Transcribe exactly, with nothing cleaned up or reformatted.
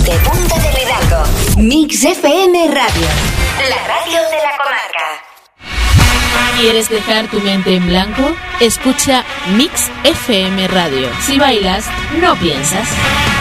De Punta del Hidalgo. Mix F M Radio. La radio de la comarca. ¿Quieres dejar tu mente en blanco? Escucha Mix F M Radio. Si bailas, no piensas.